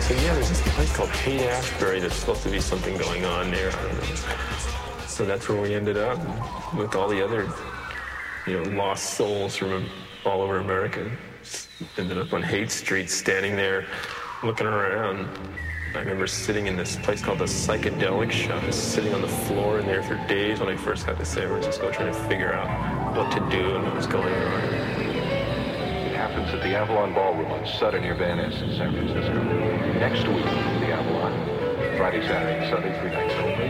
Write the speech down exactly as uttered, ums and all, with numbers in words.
said, yeah, there's this place called Haight-Ashbury that's supposed to be something going on there. I don't know. So that's where we ended up with all the other, you know, lost souls from all over America. Just ended up on Haight Street, standing there, looking around. I remember sitting in this place called the Psychedelic Shop, just sitting on the floor in there for days when I first got to San Francisco, trying to figure out what to do and what was going on. It happens at the Avalon Ballroom on Sutter near Van Ness in San Francisco. Next week, the Avalon. Friday, Saturday, Sunday, three nights only.